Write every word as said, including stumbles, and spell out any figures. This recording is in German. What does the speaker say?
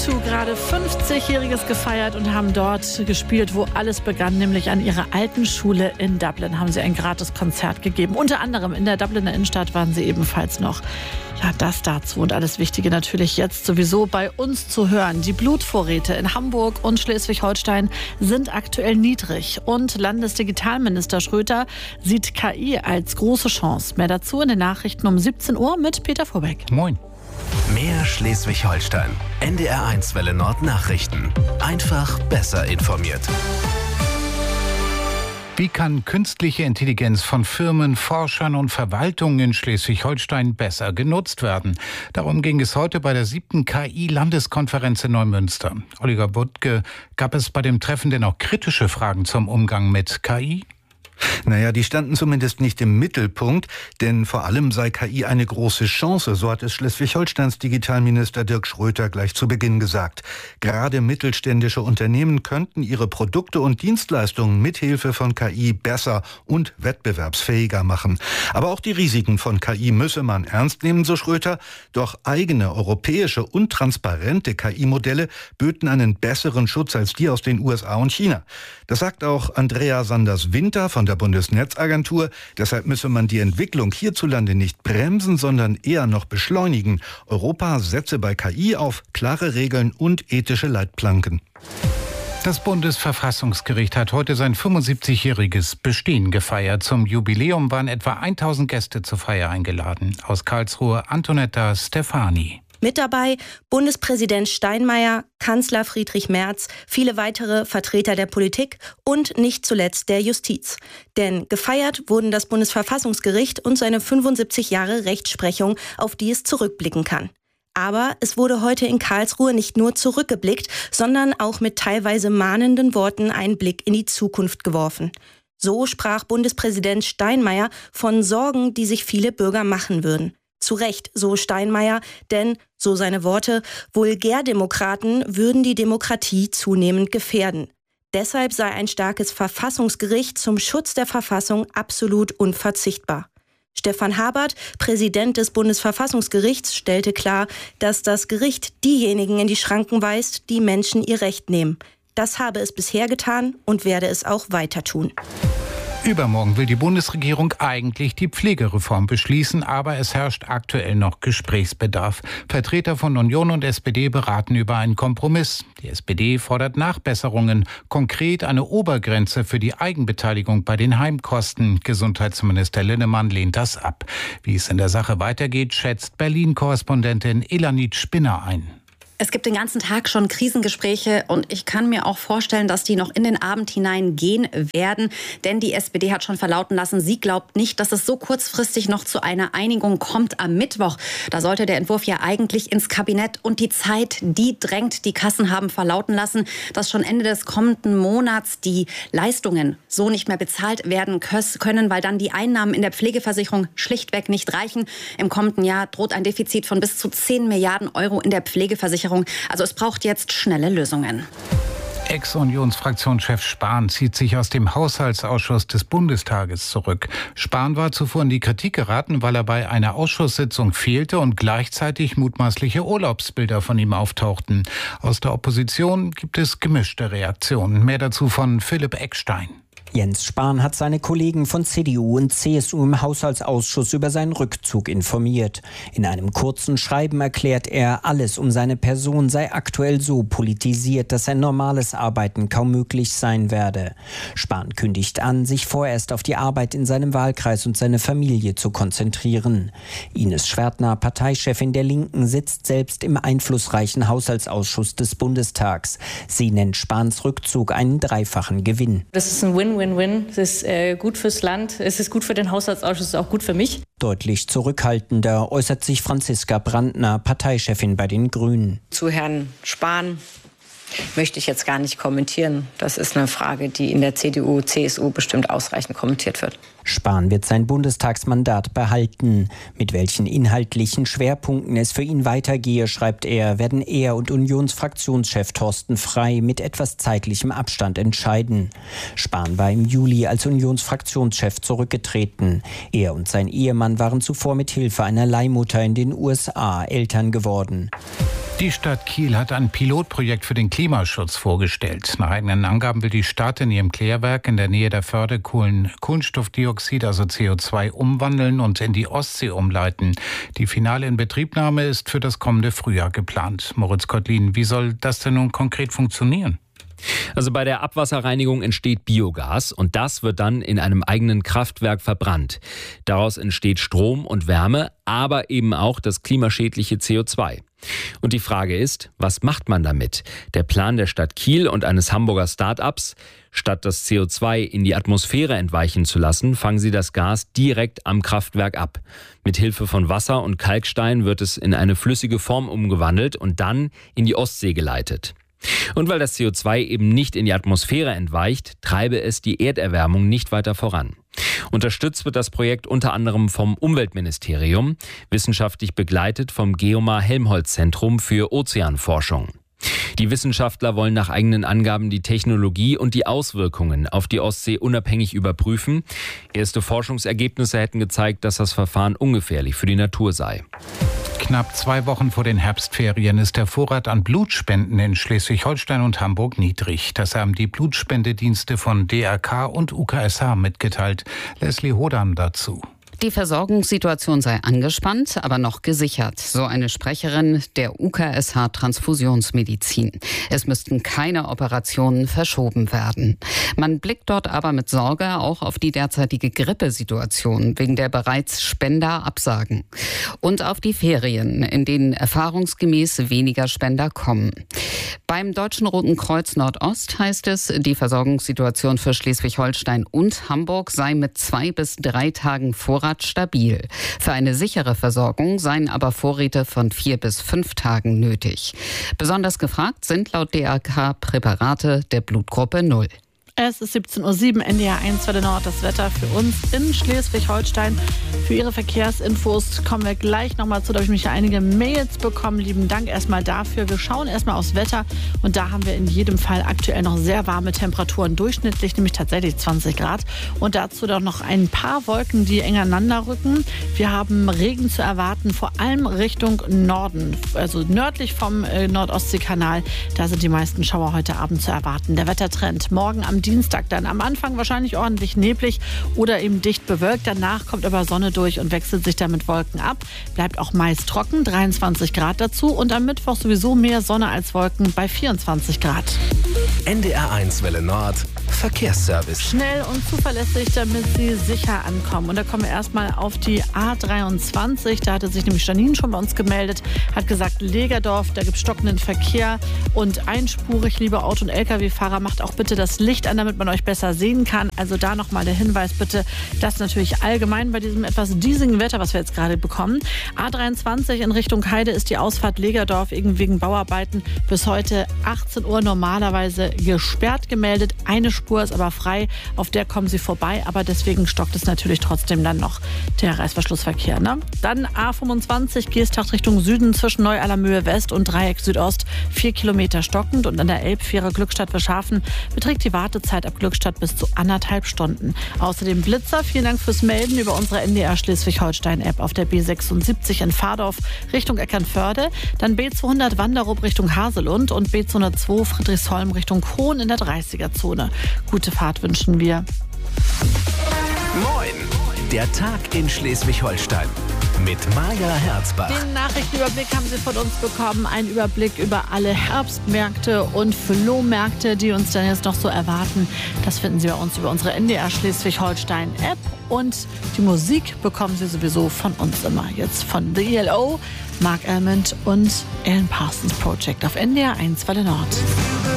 U zwei gerade fünfzigjähriges gefeiert und haben dort gespielt, wo alles begann, nämlich an ihrer alten Schule in Dublin haben sie ein gratis Konzert gegeben. Unter anderem in der Dubliner Innenstadt waren sie ebenfalls noch. Ja, das dazu und alles Wichtige natürlich jetzt sowieso bei uns zu hören. Die Blutvorräte in Hamburg und Schleswig-Holstein sind aktuell niedrig. Und Landesdigitalminister Schröter sieht K I als große Chance. Mehr dazu in den Nachrichten um siebzehn Uhr mit Peter Vorbeck. Moin. Mehr Schleswig-Holstein. N D R eins Welle Nord Nachrichten. Einfach besser informiert. Wie kann künstliche Intelligenz von Firmen, Forschern und Verwaltungen in Schleswig-Holstein besser genutzt werden? Darum ging es heute bei der siebten K I-Landeskonferenz in Neumünster. Oliver Wuttke, gab es bei dem Treffen denn auch kritische Fragen zum Umgang mit K I? Naja, die standen zumindest nicht im Mittelpunkt, denn vor allem sei K I eine große Chance, so hat es Schleswig-Holsteins Digitalminister Dirk Schröter gleich zu Beginn gesagt. Gerade mittelständische Unternehmen könnten ihre Produkte und Dienstleistungen mithilfe von K I besser und wettbewerbsfähiger machen. Aber auch die Risiken von K I müsse man ernst nehmen, so Schröter. Doch eigene europäische und transparente K I-Modelle böten einen besseren Schutz als die aus den U S A und China. Das sagt auch Andrea Sanders-Winter von der Bundesnetzagentur. Deshalb müsse man die Entwicklung hierzulande nicht bremsen, sondern eher noch beschleunigen. Europa setze bei K I auf klare Regeln und ethische Leitplanken. Das Bundesverfassungsgericht hat heute sein fünfundsiebzigjähriges Bestehen gefeiert. Zum Jubiläum waren etwa tausend Gäste zur Feier eingeladen. Aus Karlsruhe Antonetta Stefani. Mit dabei Bundespräsident Steinmeier, Kanzler Friedrich Merz, viele weitere Vertreter der Politik und nicht zuletzt der Justiz. Denn gefeiert wurden das Bundesverfassungsgericht und seine fünfundsiebzig Jahre Rechtsprechung, auf die es zurückblicken kann. Aber es wurde heute in Karlsruhe nicht nur zurückgeblickt, sondern auch mit teilweise mahnenden Worten einen Blick in die Zukunft geworfen. So sprach Bundespräsident Steinmeier von Sorgen, die sich viele Bürger machen würden. Zu Recht, so Steinmeier, denn, so seine Worte, Vulgärdemokraten würden die Demokratie zunehmend gefährden. Deshalb sei ein starkes Verfassungsgericht zum Schutz der Verfassung absolut unverzichtbar. Stefan Habert, Präsident des Bundesverfassungsgerichts, stellte klar, dass das Gericht diejenigen in die Schranken weist, die Menschen ihr Recht nehmen. Das habe es bisher getan und werde es auch weiter tun. Übermorgen will die Bundesregierung eigentlich die Pflegereform beschließen, aber es herrscht aktuell noch Gesprächsbedarf. Vertreter von Union und S P D beraten über einen Kompromiss. Die S P D fordert Nachbesserungen, konkret eine Obergrenze für die Eigenbeteiligung bei den Heimkosten. Gesundheitsminister Linnemann lehnt das ab. Wie es in der Sache weitergeht, schätzt Berlin-Korrespondentin Elanit Spinner ein. Es gibt den ganzen Tag schon Krisengespräche und ich kann mir auch vorstellen, dass die noch in den Abend hinein gehen werden. Denn die S P D hat schon verlauten lassen, sie glaubt nicht, dass es so kurzfristig noch zu einer Einigung kommt am Mittwoch. Da sollte der Entwurf ja eigentlich ins Kabinett und die Zeit, die drängt. Die Kassen haben verlauten lassen, dass schon Ende des kommenden Monats die Leistungen so nicht mehr bezahlt werden können, weil dann die Einnahmen in der Pflegeversicherung schlichtweg nicht reichen. Im kommenden Jahr droht ein Defizit von bis zu zehn Milliarden Euro in der Pflegeversicherung. Also es braucht jetzt schnelle Lösungen. Ex-Unionsfraktionschef Spahn zieht sich aus dem Haushaltsausschuss des Bundestages zurück. Spahn war zuvor in die Kritik geraten, weil er bei einer Ausschusssitzung fehlte und gleichzeitig mutmaßliche Urlaubsbilder von ihm auftauchten. Aus der Opposition gibt es gemischte Reaktionen. Mehr dazu von Philipp Eckstein. Jens Spahn hat seine Kollegen von C D U und C S U im Haushaltsausschuss über seinen Rückzug informiert. In einem kurzen Schreiben erklärt er, alles um seine Person sei aktuell so politisiert, dass ein normales Arbeiten kaum möglich sein werde. Spahn kündigt an, sich vorerst auf die Arbeit in seinem Wahlkreis und seine Familie zu konzentrieren. Ines Schwertner, Parteichefin der Linken, sitzt selbst im einflussreichen Haushaltsausschuss des Bundestags. Sie nennt Spahns Rückzug einen dreifachen Gewinn. Das ist ein Win Win-Win. Es ist äh, gut fürs Land, es ist gut für den Haushaltsausschuss, es ist auch gut für mich. Deutlich zurückhaltender äußert sich Franziska Brandner, Parteichefin bei den Grünen. Zu Herrn Spahn. möchte ich jetzt gar nicht kommentieren. Das ist eine Frage, die in der C D U, C S U bestimmt ausreichend kommentiert wird. Spahn wird sein Bundestagsmandat behalten. Mit welchen inhaltlichen Schwerpunkten es für ihn weitergehe, schreibt er, werden er und Unionsfraktionschef Thorsten Frey mit etwas zeitlichem Abstand entscheiden. Spahn war im Juli als Unionsfraktionschef zurückgetreten. Er und sein Ehemann waren zuvor mit Hilfe einer Leihmutter in den U S A Eltern geworden. Die Stadt Kiel hat ein Pilotprojekt für den Klimaschutz vorgestellt. Nach eigenen Angaben will die Stadt in ihrem Klärwerk in der Nähe der Förde Kohlen Kohlenstoffdioxid, also C O zwei, umwandeln und in die Ostsee umleiten. Die finale Inbetriebnahme ist für das kommende Frühjahr geplant. Moritz Kottlin, wie soll das denn nun konkret funktionieren? Also bei der Abwasserreinigung entsteht Biogas und das wird dann in einem eigenen Kraftwerk verbrannt. Daraus entsteht Strom und Wärme, aber eben auch das klimaschädliche C O zwei. Und die Frage ist, was macht man damit? Der Plan der Stadt Kiel und eines Hamburger Start-ups: Statt das C O zwei in die Atmosphäre entweichen zu lassen, fangen sie das Gas direkt am Kraftwerk ab. Mit Hilfe von Wasser und Kalkstein wird es in eine flüssige Form umgewandelt und dann in die Ostsee geleitet. Und weil das C O zwei eben nicht in die Atmosphäre entweicht, treibe es die Erderwärmung nicht weiter voran. Unterstützt wird das Projekt unter anderem vom Umweltministerium, wissenschaftlich begleitet vom Geomar-Helmholtz-Zentrum für Ozeanforschung. Die Wissenschaftler wollen nach eigenen Angaben die Technologie und die Auswirkungen auf die Ostsee unabhängig überprüfen. Erste Forschungsergebnisse hätten gezeigt, dass das Verfahren ungefährlich für die Natur sei. Knapp zwei Wochen vor den Herbstferien ist der Vorrat an Blutspenden in Schleswig-Holstein und Hamburg niedrig. Das haben die Blutspendedienste von D R K und U K S H mitgeteilt. Leslie Hodam dazu. Die Versorgungssituation sei angespannt, aber noch gesichert, so eine Sprecherin der U K S H Transfusionsmedizin. Es müssten keine Operationen verschoben werden. Man blickt dort aber mit Sorge auch auf die derzeitige Grippesituation wegen der bereits Spenderabsagen und auf die Ferien, in denen erfahrungsgemäß weniger Spender kommen. Beim Deutschen Roten Kreuz Nordost heißt es, die Versorgungssituation für Schleswig-Holstein und Hamburg sei mit zwei bis drei Tagen Vorrat stabil. Für eine sichere Versorgung seien aber Vorräte von vier bis fünf Tagen nötig. Besonders gefragt sind laut D R K Präparate der Blutgruppe null. Es ist siebzehn Uhr sieben, N D R eins Welle Nord, das Wetter für uns in Schleswig-Holstein. Für Ihre Verkehrsinfos kommen wir gleich nochmal zu. Da habe ich mich ja einige Mails bekommen. Lieben Dank erstmal dafür. Wir schauen erstmal aufs Wetter und da haben wir in jedem Fall aktuell noch sehr warme Temperaturen, durchschnittlich nämlich tatsächlich zwanzig Grad. Und dazu dann noch ein paar Wolken, die eng aneinander rücken. Wir haben Regen zu erwarten, vor allem Richtung Norden, also nördlich vom Nordostseekanal. Da sind die meisten Schauer heute Abend zu erwarten. Der Wettertrend morgen am Dienstag dann am Anfang wahrscheinlich ordentlich neblig oder eben dicht bewölkt. Danach kommt aber Sonne durch und wechselt sich dann mit Wolken ab. Bleibt auch meist trocken, dreiundzwanzig Grad dazu. Und am Mittwoch sowieso mehr Sonne als Wolken bei vierundzwanzig Grad. N D R eins Welle Nord Verkehrsservice. Schnell und zuverlässig, damit Sie sicher ankommen. Und da kommen wir erstmal auf die A dreiundzwanzig. Da hatte sich nämlich Janine schon bei uns gemeldet, hat gesagt, Legerdorf, da gibt es stockenden Verkehr und einspurig, liebe Auto- und L K W-Fahrer, macht auch bitte das Licht an, damit man euch besser sehen kann. Also da nochmal der Hinweis bitte, das natürlich allgemein bei diesem etwas diesigen Wetter, was wir jetzt gerade bekommen. A dreiundzwanzig in Richtung Heide ist die Ausfahrt Legerdorf wegen Bauarbeiten bis heute achtzehn Uhr normalerweise gesperrt gemeldet. Eine Spur ist aber frei, auf der kommen Sie vorbei, aber deswegen stockt es natürlich trotzdem dann noch der Reißverschlussverkehr. Ne? Dann A fünfundzwanzig, Geesthacht Richtung Süden zwischen Neu-Allermöhe West und Dreieck Südost, vier Kilometer stockend und an der Elbfähre Glückstadt-Verschafen beträgt die Wartezeit ab Glückstadt bis zu anderthalb Stunden. Außerdem Blitzer, vielen Dank fürs Melden über unsere N D R Schleswig-Holstein-App auf der B sechsundsiebzig in Fahrdorf Richtung Eckernförde, dann B zweihundert Wanderup Richtung Haselund und B zweihundertzwei Friedrichsholm Richtung Krohn in der dreißiger-Zone. Gute Fahrt wünschen wir. Moin, der Tag in Schleswig-Holstein mit Maja Herzbach. Den Nachrichtenüberblick haben Sie von uns bekommen. Ein Überblick über alle Herbstmärkte und Flohmärkte, die uns dann jetzt noch so erwarten. Das finden Sie bei uns über unsere N D R Schleswig-Holstein-App. Und die Musik bekommen Sie sowieso von uns immer. Jetzt von The E L O, Mark Almond und Alan Parsons Project auf N D R eins Welle Nord.